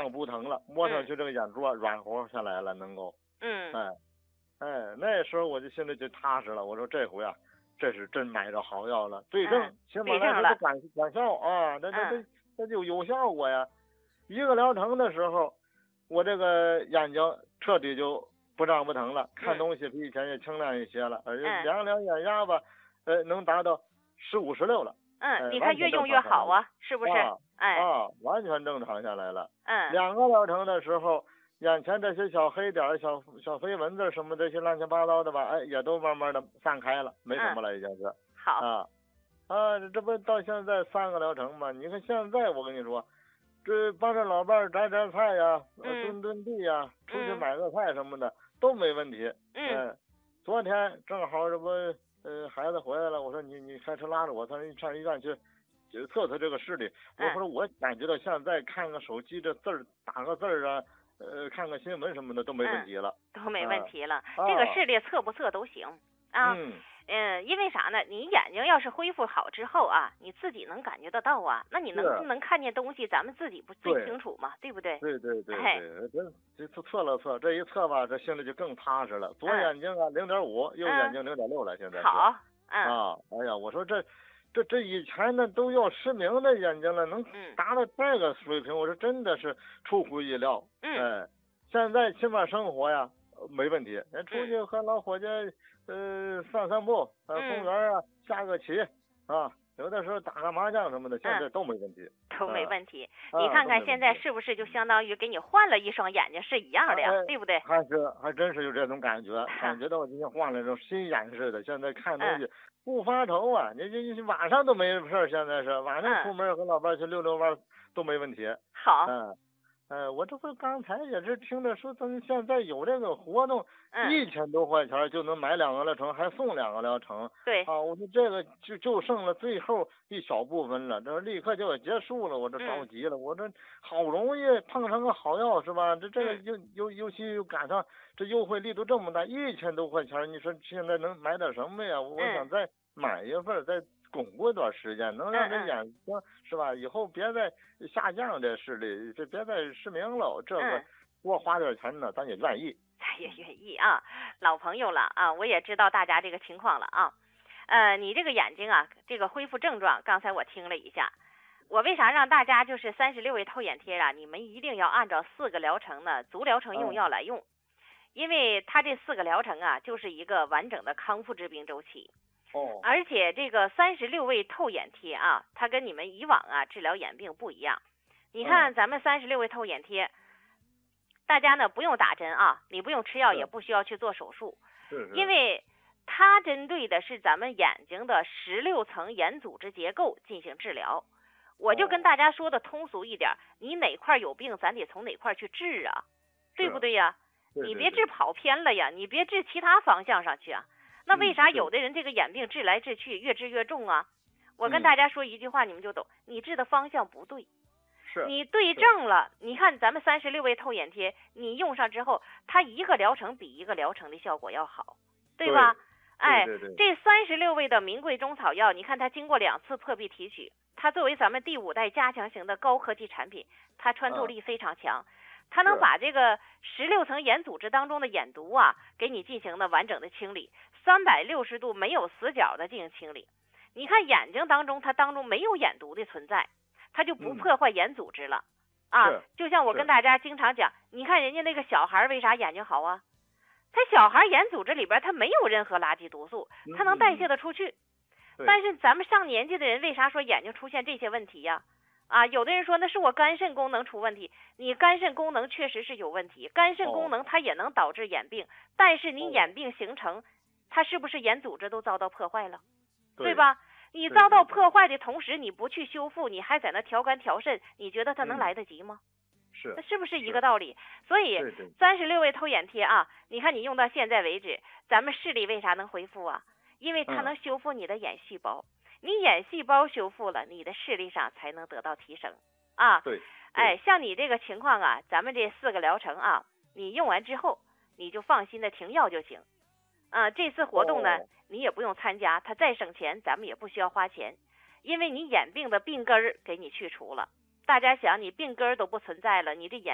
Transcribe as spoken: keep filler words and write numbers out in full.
胀不疼了，摸上去这个眼珠啊软和下来了，能够。 嗯。 哎，哎，那时候我就心里就踏实了。我说这回啊，这是真买着好药了，对症， 嗯、 起码来说它管管效啊，这这嗯、 这这就有效果呀。一个疗程的时候，我这个眼睛彻底就不胀不疼了，看东西比以前也清亮一些了，而且量量眼压吧，呃，能达到十五十六了。 嗯， 哎、 你看越用越好啊，是不是？ 啊、 哎， 啊，完全正常下来了。 嗯， 两个疗程的时候，眼前这些小黑点、小小飞蚊子什么这些乱七八糟的吧，哎，也都慢慢的散开了，没什么了，已经是。 好。 啊啊，这不到现在三个疗程嘛？你看现在我跟你说，这帮着老伴儿摘摘菜呀， 嗯、 蹲蹲地呀，出去买个菜什么的、嗯、都没问题。 嗯、 呃，昨天正好这不呃孩子回来了，我说你你开车拉着我上上医院去。就测测这个视力，我说我感觉到现在看个手机这字儿打个字儿啊，呃，看个新闻什么的都没问题了， 嗯、都没问题了。 啊、 这个视力测不测都行啊。 嗯嗯，因为啥呢？你眼睛要是恢复好之后啊，你自己能感觉得到啊，那你能不能看见东西，咱们自己不最清楚嘛，对不对？ 对对对哎、 对，这这测了测，这一测吧，这心里就更踏实了。左眼睛啊零点五，右眼睛零点六了，现在是。 好，嗯啊，哎呀，我说这。这这以前呢都要失明的眼睛了，能达到这个水平，我说真的是出乎意料。 嗯， 哎，现在起码生活呀没问题，出去和老伙计呃散散步，呃公园啊下个棋啊，有的时候打个麻将什么的，现在都没问题， 都没问题。 啊、 你看看现在是不是就相当于给你换了一双眼睛是一样的呀， 哎、 对不对？ 还是还真是有这种感觉，感觉到我今天换了种新眼似的，现在看东西。嗯不发愁啊，你这你晚上都没事儿，现在是晚上出门和老伴去溜溜弯都没问题。 好， 嗯，呃，我这不刚才也是听着说，咱们现在有这个活动， 嗯、 一千多块钱就能买两个疗程，还送两个疗程。 对。 啊，我说这个就就剩了最后一小部分了，这立刻就要结束了，我这着急了， 嗯、 我这好容易碰上个好药是吧？这这个尤尤尤其又赶上这优惠力度这么大，一千多块钱，你说现在能买点什么呀？我想再买一份，再巩固一段时间，能让这眼睛是吧？以后别再下降这视力，这别再失明了，这个多花点钱呢，咱也愿意。 咱也愿意啊，老朋友了啊，我也知道大家这个情况了啊。呃，你这个眼睛啊，这个恢复症状，刚才我听了一下。我为啥让大家就是三十六味透眼贴啊？你们一定要按照四个疗程呢，足疗程用药来用，嗯、因为它这四个疗程啊，就是一个完整的康复治病周期。 哦。 而且这个三十六味透眼贴啊，它跟你们以往啊治疗眼病不一样。你看咱们三十六味透眼贴，大家呢不用打针啊，你不用吃药，也不需要去做手术， 是是， 因为它针对的是咱们眼睛的十六层眼组织结构进行治疗。我就跟大家说的通俗一点，哦、你哪块有病，咱得从哪块去治啊，对不对呀？ 对对对， 你别治跑偏了呀，你别治其他方向上去啊。那为啥有的人这个眼病治来治去越治越重啊？我跟大家说一句话，你们就懂，你治的方向不对。 是你对症了，你看咱们三十六味透眼贴，你用上之后，它一个疗程比一个疗程的效果要好，对吧？ 对哎， 对对对， 这三十六味的名贵中草药，你看它经过两次破壁提取，它作为咱们第五代加强型的高科技产品，它穿透力非常强，嗯、它能把这个十六层眼组织当中的眼毒啊，给你进行的完整的清理，三百六十度没有死角的进行清理。你看眼睛当中，它当中没有眼毒的存在，它就不破坏眼组织了、 嗯、 啊。就像我跟大家经常讲，你看人家那个小孩为啥眼睛好啊？他小孩眼组织里边他没有任何垃圾毒素，他能代谢得出去。 嗯、 但是咱们上年纪的人为啥说眼睛出现这些问题呀？啊，有的人说那是我肝肾功能出问题，你肝肾功能确实是有问题，肝肾功能它也能导致眼病，哦、但是你眼病形成，它是不是眼组织都遭到破坏了？ 对, 对吧？你遭到破坏的同时，你不去修复，你还在那调肝调肾，你觉得它能来得及吗？ 嗯、是， 那是不是一个道理？所以三十六味透眼贴啊，你看你用到现在为止，咱们视力为啥能恢复啊？因为它能修复你的眼细胞，嗯、你眼细胞修复了，你的视力上才能得到提升啊。 对， 哎，像你这个情况啊，咱们这四个疗程啊，你用完之后，你就放心的停药就行。啊，这次活动呢， 哦、 你也不用参加，它再省钱，咱们也不需要花钱，因为你眼病的病根儿给你去除了。大家想，你病根儿都不存在了，你这眼